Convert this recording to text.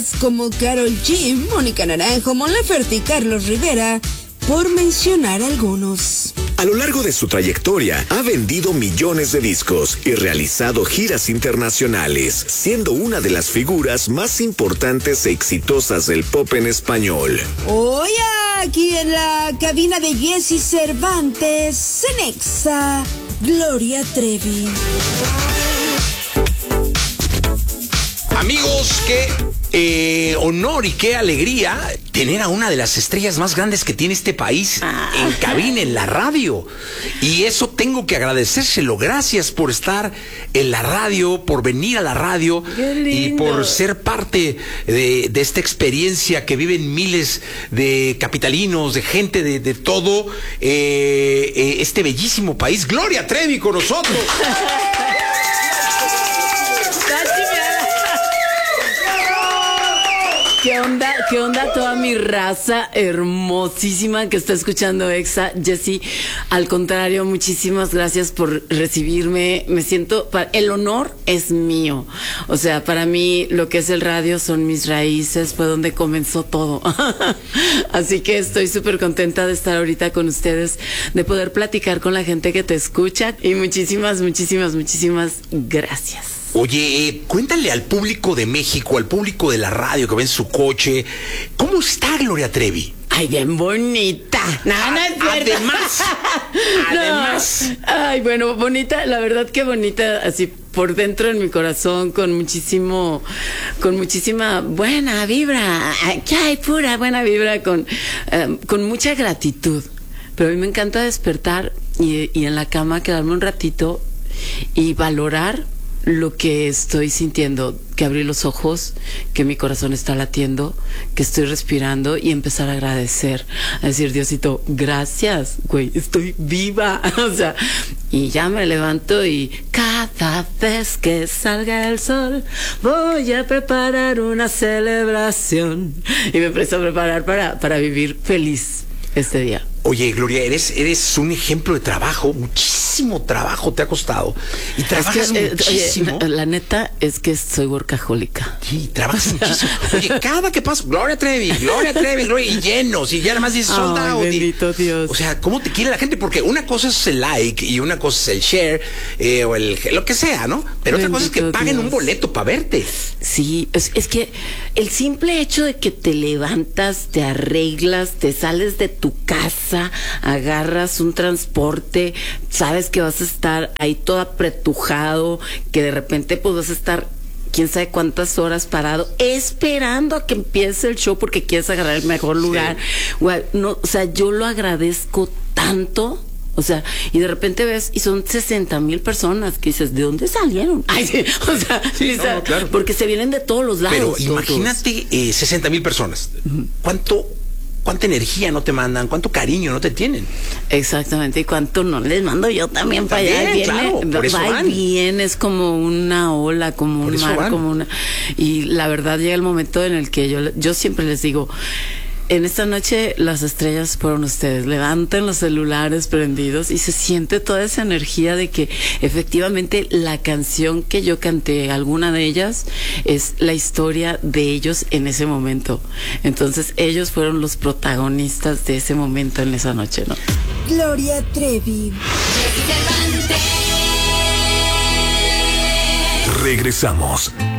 Como Karol G, Mónica Naranjo, Mon Laferte y Carlos Rivera, por mencionar algunos. A lo largo de su trayectoria, ha vendido millones de discos y realizado giras internacionales, siendo una de las figuras más importantes e exitosas del pop en español. Hoy aquí en la cabina de Jessy Cervantes, en Exa, Gloria Trevi. Amigos, qué honor y qué alegría tener a una de las estrellas más grandes que tiene este país en cabina, en la radio. Y eso tengo que agradecérselo. Gracias por estar en la radio, por venir a la radio y por ser parte de esta experiencia que viven miles de capitalinos, de gente de todo este bellísimo país. Gloria Trevi con nosotros. ¿Qué onda toda mi raza hermosísima que está escuchando Exa? Jessy, al contrario, muchísimas gracias por recibirme. Me siento, el honor es mío. O sea, para mí lo que es el radio son mis raíces, fue donde comenzó todo. Así que estoy súper contenta de estar ahorita con ustedes, de poder platicar con la gente que te escucha. Y muchísimas gracias. Oye, cuéntale al público de México, al público de la radio que ve en su coche, ¿cómo está Gloria Trevi? Ay, bien bonita. No es cierto. Además. Ay, bueno, bonita, la verdad que bonita, así por dentro en mi corazón, con muchísima buena vibra. Que hay pura buena vibra, con mucha gratitud. Pero a mí me encanta despertar y en la cama quedarme un ratito y valorar lo que estoy sintiendo, que abrí los ojos, que mi corazón está latiendo, que estoy respirando y empezar a agradecer, a decir, Diosito, gracias, güey, estoy viva. O sea, y ya me levanto y cada vez que salga el sol voy a preparar una celebración y me empiezo a preparar para vivir feliz este día. Oye, Gloria, eres un ejemplo de trabajo, muchísimo trabajo te ha costado. Y trabajas muchísimo. Oye, la neta es que soy workahólica. Sí, trabajas muchísimo. Oye, cada que pasa, Gloria Trevi, y llenos, y ya nada más dices sold out. Bendito Dios. O sea, ¿cómo te quiere la gente? Porque una cosa es el like y una cosa es el share, o lo que sea, ¿no? Pero otra cosa es que paguen un boleto para verte. Sí, es que el simple hecho de que te levantas, te arreglas, te sales de tu casa, agarras un transporte, sabes que vas a estar ahí todo apretujado, que de repente pues vas a estar quién sabe cuántas horas parado esperando a que empiece el show porque quieres agarrar el mejor lugar. Sí. Well, no, o sea, yo lo agradezco tanto. O sea, y de repente ves, y son 60,000 personas que dices, ¿de dónde salieron? Ay, sí, o sea, sí, no, claro. Porque se vienen de todos los lados. Pero imagínate 60,000 personas. ¿Cuánta energía no te mandan? ¿Cuánto cariño no te tienen? Exactamente, y cuánto no les mando yo también para allá. Viene, claro, por eso va y viene, es como una ola, como un mar, como una... Y la verdad llega el momento en el que yo siempre les digo, en esta noche las estrellas fueron ustedes. Levanten los celulares prendidos y se siente toda esa energía de que efectivamente la canción que yo canté, alguna de ellas, es la historia de ellos en ese momento. Entonces ellos fueron los protagonistas de ese momento en esa noche, ¿no? Gloria Trevi. Regresamos.